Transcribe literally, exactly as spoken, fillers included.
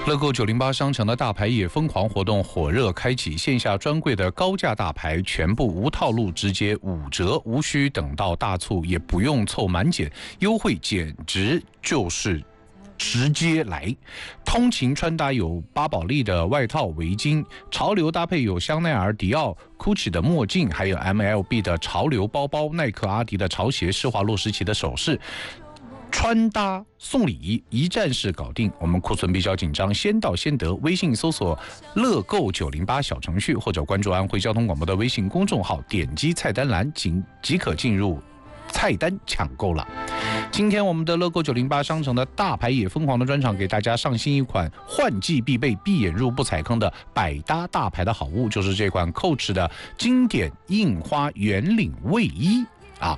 乐购九零八商城的大牌也疯狂活动火热开启，线下专柜的高价大牌全部无套路，直接五折，无需等到大促，也不用凑满减，优惠简直就是直接来。通勤穿搭有巴宝莉的外套、围巾；潮流搭配有香奈儿、迪奥、Gucci 的墨镜，还有 M L B 的潮流包包、耐克、阿迪的潮鞋、施华洛世奇的首饰。穿搭送礼一站式搞定，我们库存比较紧张，先到先得。微信搜索乐购九零八小程序，或者关注安徽交通广播的微信公众号，点击菜单栏即即可进入菜单抢购了。今天我们的乐购九零八商城的大牌也疯狂的专场，给大家上新一款换季必备、闭眼入不踩坑的百搭大牌的好物，就是这款 Coach 的经典印花圆领卫衣。